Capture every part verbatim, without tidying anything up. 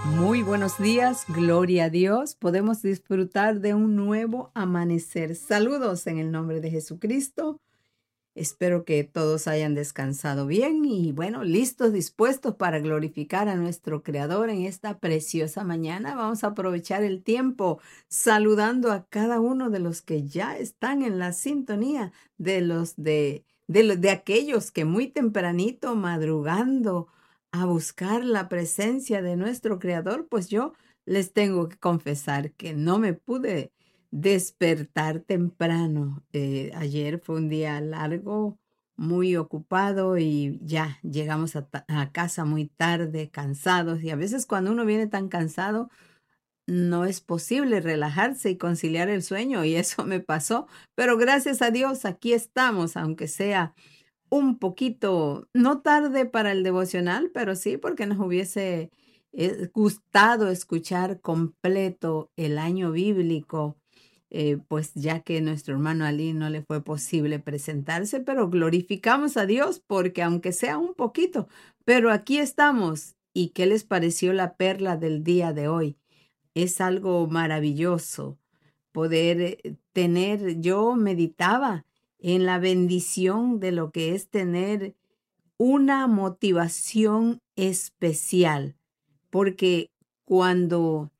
Muy buenos días, gloria a Dios. Podemos disfrutar de un nuevo amanecer. Saludos en el nombre de Jesucristo. Espero que todos hayan descansado bien y bueno, listos, dispuestos para glorificar a nuestro Creador en esta preciosa mañana. Vamos a aprovechar el tiempo saludando a cada uno de los que ya están en la sintonía, de los de, de, los- de aquellos que muy tempranito, madrugando a buscar la presencia de nuestro Creador, pues yo les tengo que confesar que no me pude despertar temprano. Eh, ayer fue un día largo, muy ocupado y ya llegamos a, ta- a casa muy tarde, cansados. Y a veces cuando uno viene tan cansado, no es posible relajarse y conciliar el sueño y eso me pasó. Pero gracias a Dios, aquí estamos, aunque sea un poquito, no tarde para el devocional, pero sí porque nos hubiese eh, gustado escuchar completo el año bíblico, eh, pues ya que nuestro hermano Ali no le fue posible presentarse, pero glorificamos a Dios porque aunque sea un poquito, pero aquí estamos. ¿Y qué les pareció la perla del día de hoy? Es algo maravilloso poder eh, tener, yo meditaba en la bendición de lo que es tener una motivación especial, porque cuando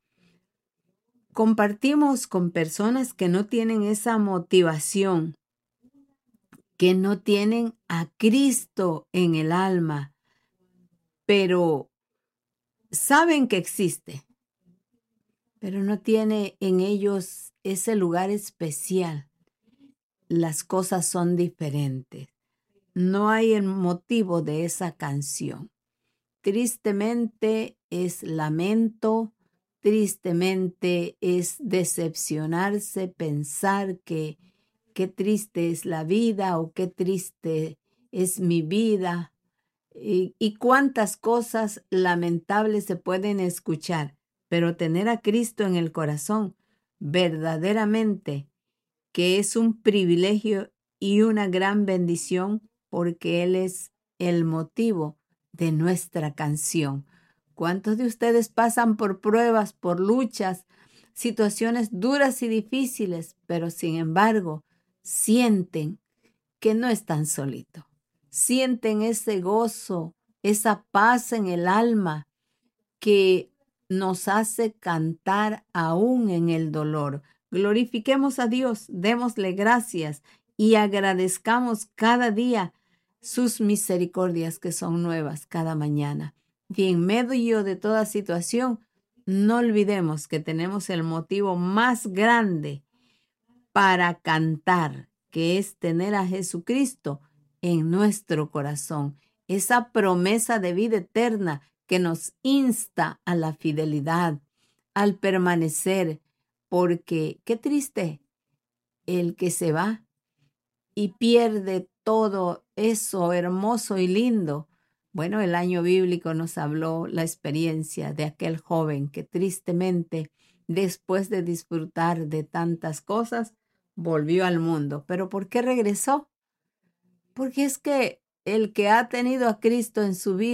compartimos con personas que no tienen esa motivación, que no tienen a Cristo en el alma, pero saben que existe, pero no tiene en ellos ese lugar especial, las cosas son diferentes. No hay el motivo de esa canción. Tristemente es lamento, tristemente es decepcionarse, pensar que qué triste es la vida o qué triste es mi vida y, y cuántas cosas lamentables se pueden escuchar, pero tener a Cristo en el corazón verdaderamente que es un privilegio y una gran bendición porque Él es el motivo de nuestra canción. ¿Cuántos de ustedes pasan por pruebas, por luchas, situaciones duras y difíciles, pero sin embargo sienten que no están solitos? Sienten ese gozo, esa paz en el alma que nos hace cantar aún en el dolor. Glorifiquemos a Dios, démosle gracias y agradezcamos cada día sus misericordias que son nuevas cada mañana. Y en medio de toda situación, no olvidemos que tenemos el motivo más grande para cantar, que es tener a Jesucristo en nuestro corazón. Esa promesa de vida eterna que nos insta a la fidelidad, al permanecer, porque qué triste el que se va y pierde todo eso hermoso y lindo. Bueno, el año bíblico nos habló la experiencia de aquel joven que tristemente, después de disfrutar de tantas cosas, volvió al mundo. ¿Pero por qué regresó? Porque es que el que ha tenido a Cristo en su vida,